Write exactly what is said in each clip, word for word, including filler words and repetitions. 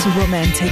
Too Romantic.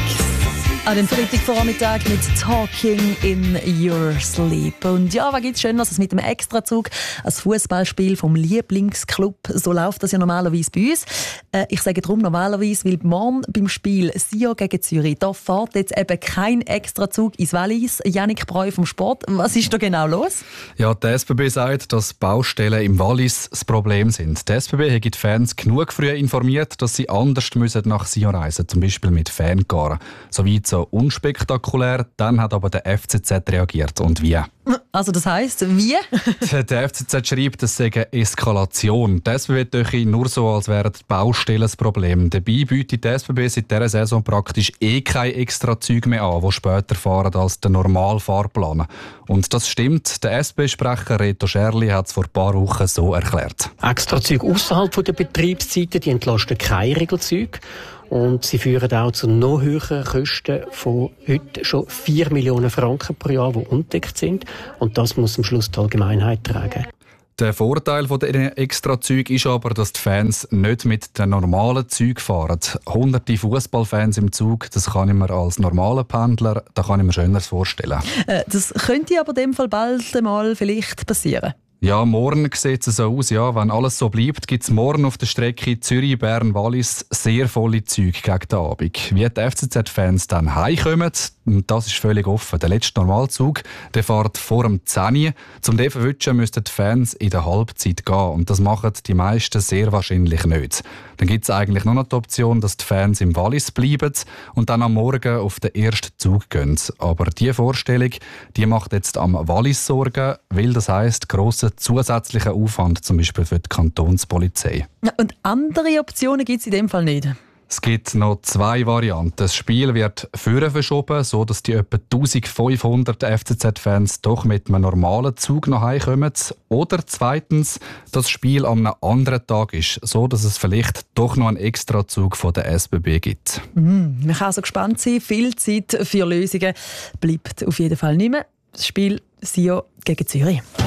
An dem Freitagvormittag mit Talking in Your Sleep. Und ja, was gibt's Schöneres als mit dem Extrazug als Fußballspiel vom Lieblingsclub? So läuft das ja normalerweise bei uns. Äh, ich sage darum normalerweise, weil morgen beim Spiel Sion gegen Zürich, da fährt jetzt eben kein Extrazug ins Wallis. Yannick Breu vom Sport, was ist da genau los? Ja, die S B B sagt, dass Baustellen im Wallis das Problem sind. Die S B B hat die Fans genug früh informiert, dass sie anders müssen nach Sion reisen, zum Beispiel mit Fangaren. Soweit so unspektakulär, dann hat aber der F C Z reagiert. Und wie? Also das heisst, wie? Der F C Z schreibt, es sei eine Eskalation. Die S B B tue nur so, als wären die Baustellen das Problem. Dabei bietet die S B B seit dieser Saison praktisch eh kein extra Züge mehr an, die später fahren als der normale Fahrplan. Und das stimmt. Der S B B-Sprecher Reto Scherli hat es vor ein paar Wochen so erklärt. Extrazüge außerhalb der Betriebszeiten, die entlasten keine Regelzüge. Und sie führen auch zu noch höheren Kosten von heute schon vier Millionen Franken pro Jahr, die undeckt sind. Und das muss am Schluss die Allgemeinheit tragen. Der Vorteil dieser Extrazüge ist aber, dass die Fans nicht mit den normalen Zügen fahren. Hunderte Fußballfans im Zug, das kann ich mir als normaler Pendler, da kann ich mir Schöneres vorstellen. Äh, das könnte aber in dem Fall bald mal vielleicht passieren. Ja, morgen sieht es so aus. Ja, wenn alles so bleibt, gibt es morgen auf der Strecke Zürich-Bern-Wallis sehr volle Züge gegen den Abend. Wie die F C Z-Fans dann heimkommen, das ist völlig offen. Der letzte Normalzug der fährt vor dem zehn Uhr. Zum den verwischen müssten die Fans in der Halbzeit gehen. Und das machen die meisten sehr wahrscheinlich nicht. Dann gibt es eigentlich nur noch die Option, dass die Fans im Wallis bleiben und dann am Morgen auf den ersten Zug gehen. Aber diese Vorstellung, die macht jetzt am Wallis Sorgen, weil das heisst, grosser zusätzlicher Aufwand, zum Beispiel für die Kantonspolizei. Und andere Optionen gibt es in dem Fall nicht? Es gibt noch zwei Varianten. Das Spiel wird vorher verschoben, sodass die etwa eintausendfünfhundert F C Z-Fans doch mit einem normalen Zug nach Hause kommen. Oder zweitens, das Spiel an einem anderen Tag ist, so dass es vielleicht doch noch einen Extrazug von der S B B gibt. Mm, man kann also gespannt sein. Viel Zeit für Lösungen bleibt auf jeden Fall nicht mehr. Das Spiel Sion gegen Zürich.